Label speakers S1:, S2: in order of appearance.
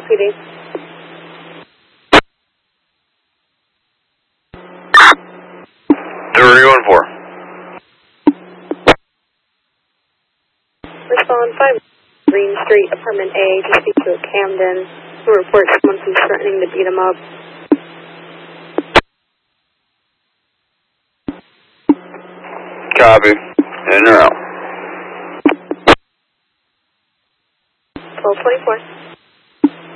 S1: PD. Respond 5 Green Street, Apartment A, to speak to Camden, who reports someone who's threatening to beat him up.
S2: Copy. In or out?
S1: 1224.